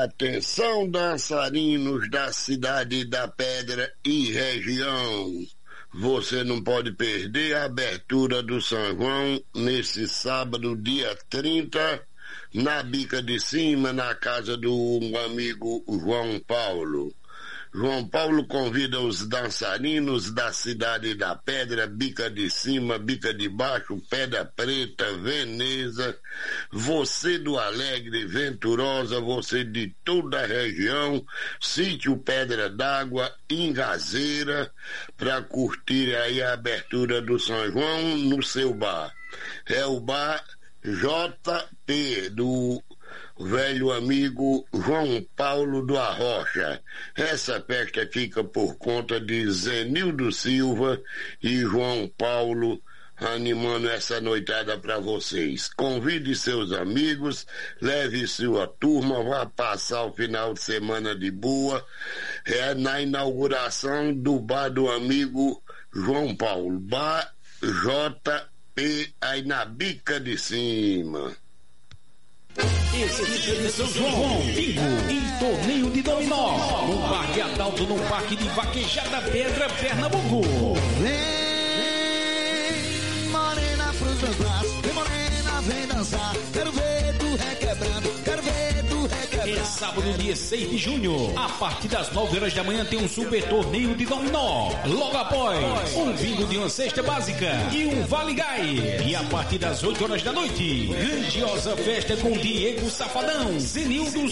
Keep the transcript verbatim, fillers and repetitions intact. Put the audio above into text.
Atenção, dançarinos da Cidade da Pedra e região. Você não pode perder a abertura do São João nesse sábado, dia trinta, na Bica de Cima, na casa do amigo João Paulo. João Paulo convida os dançarinos da Cidade da Pedra, Bica de Cima, Bica de Baixo, Pedra Preta, Veneza, você do Alegre, Venturosa, você de toda a região, Sítio Pedra d'Água, Ingazeira, para curtir aí a abertura do São João no seu bar. É o bar J P do velho amigo João Paulo do Arrocha. Essa festa fica por conta de Zenildo Silva e João Paulo, animando essa noitada para vocês. Convide seus amigos, leve sua turma, vá passar o final de semana de boa. É na inauguração do bar do amigo João Paulo, bar J P, aí na Bica de Cima. Esse é São João, bingo e torneio de dominó no Parque Adalto, no Parque de Vaquejada Pedra, Pernambuco. Vem, morena pros meus braços, vem morena, vem dançar, quero ver tu requebrando, quero ver tu requebrando. É sábado, dia seis de junho, a partir das nove horas da manhã tem um super torneio de dominó. Logo após, um bingo de uma cesta básica e um Vale Gás. E a partir das oito horas da noite, grandiosa festa com Diego Safadão, Zenildo